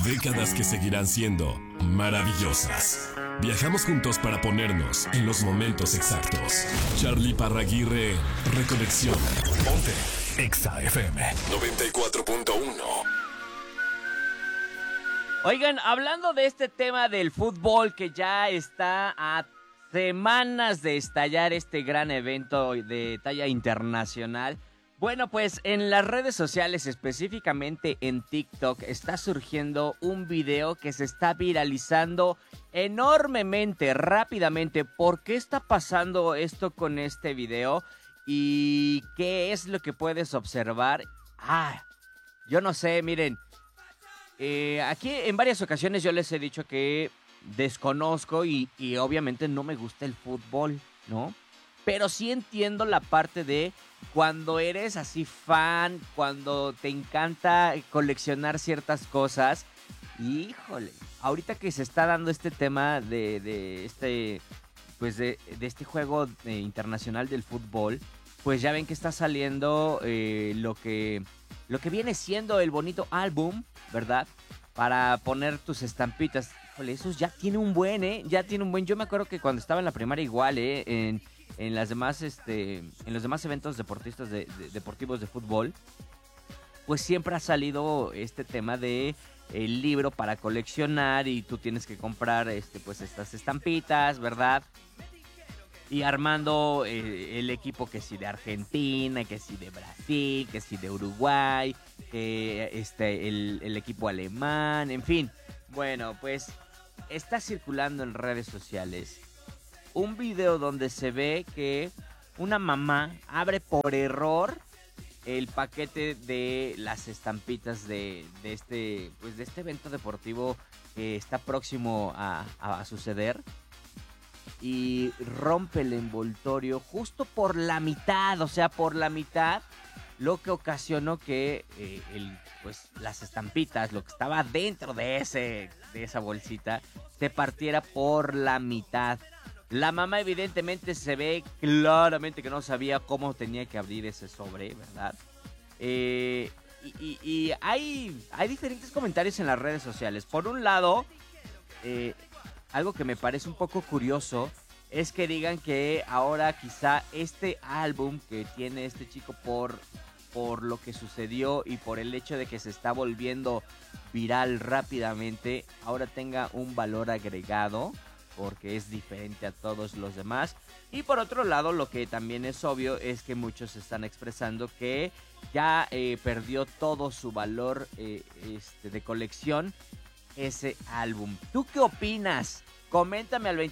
Décadas que seguirán siendo maravillosas. Viajamos juntos para ponernos en los momentos exactos. Charlie Parraguirre, Reconexión. Ponte Exa FM 94.1. Oigan, hablando de este tema del fútbol que ya está a semanas de estallar este gran evento de talla internacional. Bueno, pues en las redes sociales, específicamente en TikTok, está surgiendo un video que se está viralizando enormemente, rápidamente. ¿Por qué está pasando esto con este video? ¿Y qué es lo que puedes observar? Yo no sé, miren. Aquí en varias ocasiones yo les he dicho que desconozco y obviamente no me gusta el fútbol, ¿no? Pero sí entiendo la parte de cuando eres así fan, cuando te encanta coleccionar ciertas cosas. Híjole, ahorita que se está dando este tema de este juego internacional del fútbol, pues ya ven que está saliendo lo que viene siendo el bonito álbum, ¿verdad? Para poner tus estampitas. Híjole, esos ya tiene un buen, ya tiene un buen. Yo me acuerdo que cuando estaba en la primaria igual, en las demás, en los demás eventos deportivos de fútbol, pues siempre ha salido este tema de el libro para coleccionar y tú tienes que comprar, pues estas estampitas, ¿verdad? Y armando el equipo que sí de Argentina, que sí de Brasil, que sí de Uruguay, que el equipo alemán, en fin. Bueno, pues está circulando en redes sociales un video donde se ve que una mamá abre por error el paquete de las estampitas de este evento deportivo que está próximo a suceder. Y rompe el envoltorio justo por la mitad, o sea, por la mitad, lo que ocasionó que las estampitas, lo que estaba dentro de esa bolsita, se partiera por la mitad. La mamá evidentemente se ve claramente que no sabía cómo tenía que abrir ese sobre, ¿verdad? Y hay diferentes comentarios en las redes sociales. Por un lado, algo que me parece un poco curioso es que digan que ahora quizá este álbum que tiene este chico por lo que sucedió y por el hecho de que se está volviendo viral rápidamente, ahora tenga un valor agregado porque es diferente a todos los demás. Y por otro lado, lo que también es obvio es que muchos están expresando que ya perdió todo su valor de colección ese álbum. ¿Tú qué opinas? Coméntame al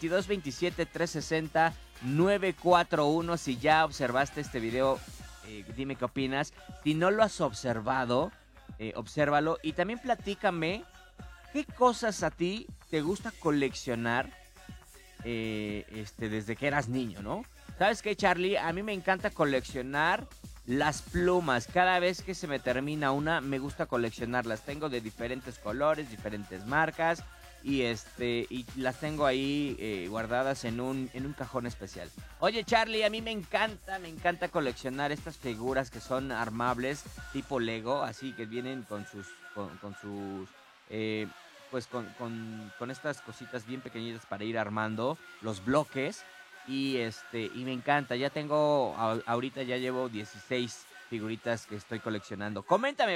2227-360-941 si ya observaste este video. Dime qué opinas. Si no lo has observado, obsérvalo. Y también platícame qué cosas a ti te gusta coleccionar desde que eras niño, ¿no? ¿Sabes qué, Charlie? A mí me encanta coleccionar las plumas. Cada vez que se me termina una, me gusta coleccionarlas. Tengo de diferentes colores, diferentes marcas. Y las tengo ahí guardadas en un cajón especial. Oye, Charlie, a mí me encanta coleccionar estas figuras que son armables, tipo Lego, así que vienen con estas cositas bien pequeñitas para ir armando los bloques. Y me encanta, ya tengo, ahorita ya llevo 16 figuritas que estoy coleccionando. Coméntame,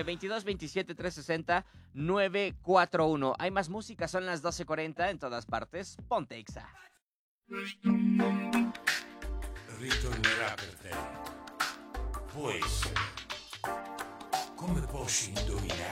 2227-360-941. Hay más música, son las 12:40 en todas partes. Ponte Exa. Ritornerà per te. Può essere. Come posso indovinare?